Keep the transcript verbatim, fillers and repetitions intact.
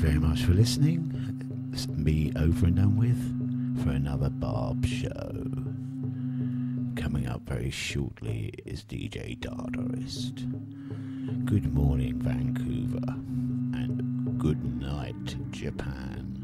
very much for listening. It's me over and done with for another Barb show. Coming up very shortly is D J Dardarist. Good morning, Vancouver, and good night, Japan.